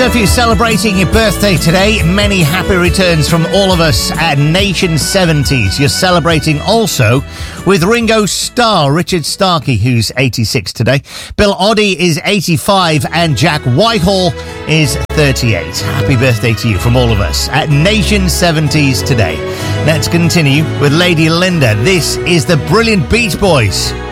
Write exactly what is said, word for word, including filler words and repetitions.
So if you're celebrating your birthday today, many happy returns from all of us at Nation seventies. You're celebrating also with Ringo Starr, Richard Starkey, who's eighty-six today. Bill Oddie is eighty-five and Jack Whitehall is thirty-eight. Happy birthday to you from all of us at Nation seventies today. Let's continue with Lady Linda. This is the brilliant Beach Boys.